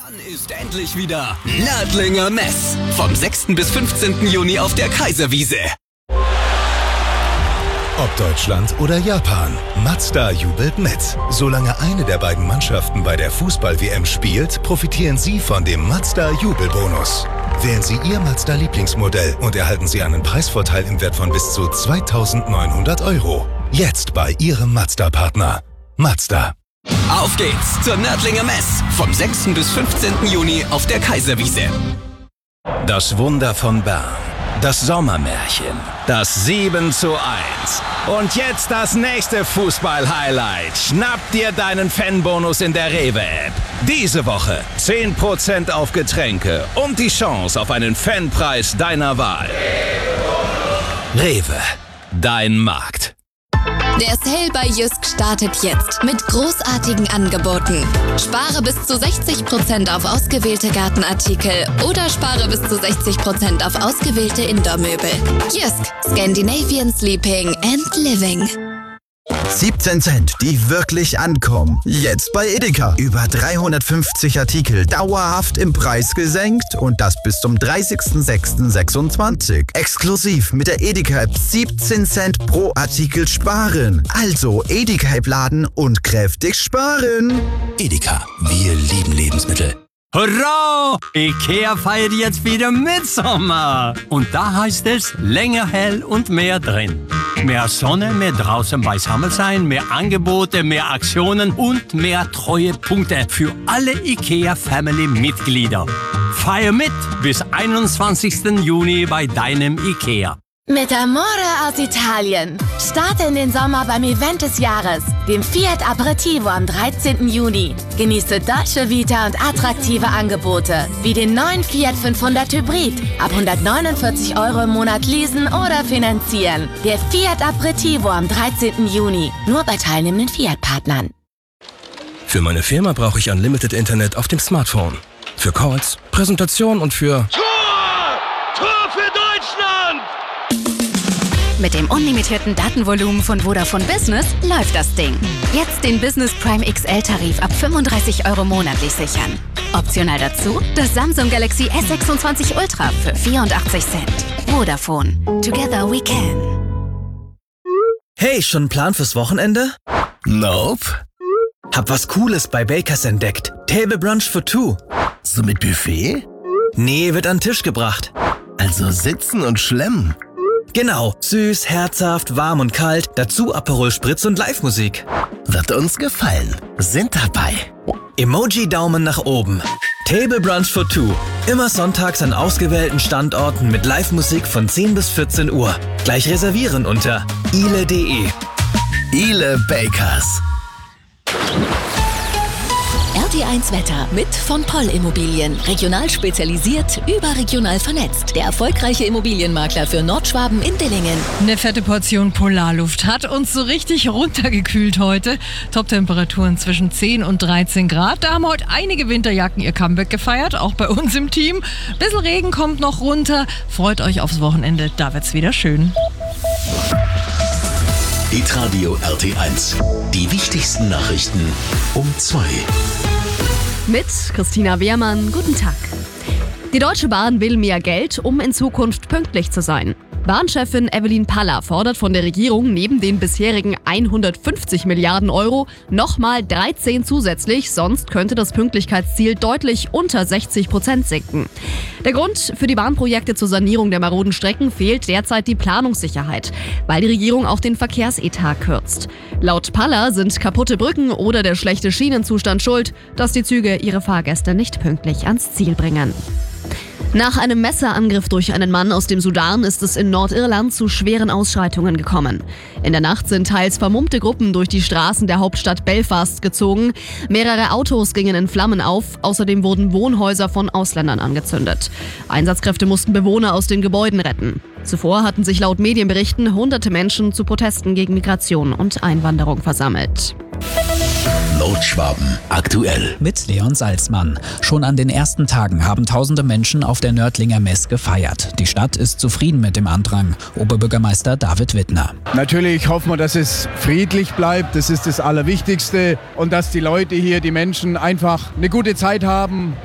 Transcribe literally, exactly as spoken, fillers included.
Dann ist endlich wieder Nördlinger Mess. Vom sechsten bis fünfzehnten Juni auf der Kaiserwiese. Ob Deutschland oder Japan, Mazda jubelt mit. Solange eine der beiden Mannschaften bei der Fußball-W M spielt, profitieren Sie von dem Mazda-Jubelbonus. Wählen Sie Ihr Mazda-Lieblingsmodell und erhalten Sie einen Preisvorteil im Wert von bis zu zweitausendneunhundert Euro. Jetzt bei Ihrem Mazda-Partner. Mazda. Auf geht's zur Nördlinger Mess. Vom sechsten bis fünfzehnten Juni auf der Kaiserwiese. Das Wunder von Bern. Das Sommermärchen. Das sieben zu eins. Und jetzt das nächste Fußball-Highlight. Schnapp dir deinen Fanbonus in der Rewe-App. Diese Woche zehn Prozent auf Getränke und die Chance auf einen Fanpreis deiner Wahl. Rewe. Dein Markt. Der Sale bei Jysk startet jetzt mit großartigen Angeboten. Spare bis zu sechzig Prozent auf ausgewählte Gartenartikel oder spare bis zu sechzig Prozent auf ausgewählte Indoor-Möbel. Jysk, Scandinavian Sleeping and Living. siebzehn Cent, die wirklich ankommen. Jetzt bei Edeka. Über dreihundertfünfzig Artikel dauerhaft im Preis gesenkt und das bis zum dreißigsten sechsten sechsundzwanzig. Exklusiv mit der Edeka-App siebzehn Cent pro Artikel sparen. Also Edeka-App laden und kräftig sparen. Edeka, wir lieben Lebensmittel. Hurra! Ikea feiert jetzt wieder Mitsommer. Und da heißt es länger hell und mehr drin. Mehr Sonne, mehr draußen beisammen sein, mehr Angebote, mehr Aktionen und mehr Treuepunkte für alle Ikea-Family-Mitglieder. Feier mit bis einundzwanzigsten Juni bei deinem Ikea. Mit Amore aus Italien. Starte in den Sommer beim Event des Jahres, dem Fiat Aperitivo am dreizehnten Juni. Genieße Dolce Vita und attraktive Angebote, wie den neuen Fiat fünfhundert Hybrid. Ab hundertneunundvierzig Euro im Monat leasen oder finanzieren. Der Fiat Aperitivo am dreizehnten Juni. Nur bei teilnehmenden Fiat-Partnern. Für meine Firma brauche ich Unlimited Internet auf dem Smartphone. Für Calls, Präsentation und für... Tor! Tor für Deutschland! Mit dem unlimitierten Datenvolumen von Vodafone Business läuft das Ding. Jetzt den Business Prime X L-Tarif ab fünfunddreißig Euro monatlich sichern. Optional dazu das Samsung Galaxy S sechsundzwanzig Ultra für vierundachtzig Cent. Vodafone. Together we can. Hey, schon ein Plan fürs Wochenende? Nope. Hab was Cooles bei Bakers entdeckt. Table Brunch for two. So mit Buffet? Nee, wird an den Tisch gebracht. Also sitzen und schlemmen. Genau, süß, herzhaft, warm und kalt, dazu Aperol Spritz und Live-Musik. Wird uns gefallen. Sind dabei. Emoji-Daumen nach oben. Table Brunch for two. Immer sonntags an ausgewählten Standorten mit Live-Musik von zehn bis vierzehn Uhr. Gleich reservieren unter ile punkt de. Ile Bakers. R T eins Wetter mit von Poll Immobilien. Regional spezialisiert, überregional vernetzt. Der erfolgreiche Immobilienmakler für Nordschwaben in Dillingen. Eine fette Portion Polarluft hat uns so richtig runtergekühlt heute. Top-Temperaturen zwischen zehn und dreizehn Grad. Da haben heute einige Winterjacken ihr Comeback gefeiert, auch bei uns im Team. Bisschen Regen kommt noch runter. Freut euch aufs Wochenende, da wird's wieder schön. Hitradio R T eins. Die wichtigsten Nachrichten um zwei. Mit Christina Wehrmann, guten Tag. Die Deutsche Bahn will mehr Geld, um in Zukunft pünktlich zu sein. Bahnchefin Evelyn Paller fordert von der Regierung neben den bisherigen hundertfünfzig Milliarden Euro nochmal dreizehn zusätzlich, sonst könnte das Pünktlichkeitsziel deutlich unter sechzig Prozent sinken. Der Grund für die Bahnprojekte zur Sanierung der maroden Strecken fehlt derzeit die Planungssicherheit, weil die Regierung auch den Verkehrsetat kürzt. Laut Paller sind kaputte Brücken oder der schlechte Schienenzustand schuld, dass die Züge ihre Fahrgäste nicht pünktlich ans Ziel bringen. Nach einem Messerangriff durch einen Mann aus dem Sudan ist es in Nordirland zu schweren Ausschreitungen gekommen. In der Nacht sind teils vermummte Gruppen durch die Straßen der Hauptstadt Belfast gezogen. Mehrere Autos gingen in Flammen auf. Außerdem wurden Wohnhäuser von Ausländern angezündet. Einsatzkräfte mussten Bewohner aus den Gebäuden retten. Zuvor hatten sich laut Medienberichten hunderte Menschen zu Protesten gegen Migration und Einwanderung versammelt. Nordschwaben aktuell. Mit Leon Salzmann. Schon an den ersten Tagen haben tausende Menschen auf der Nördlinger Mess gefeiert. Die Stadt ist zufrieden mit dem Andrang. Oberbürgermeister David Wittner. Natürlich hoffen wir, dass es friedlich bleibt. Das ist das Allerwichtigste. Und dass die Leute hier, die Menschen, einfach eine gute Zeit haben.